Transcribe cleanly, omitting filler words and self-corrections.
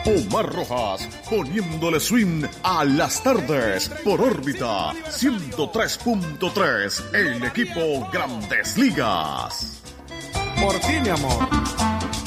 Omar Rojas, poniéndole swing a las tardes por órbita 103.3, el equipo Grandes Ligas. Por ti, mi amor.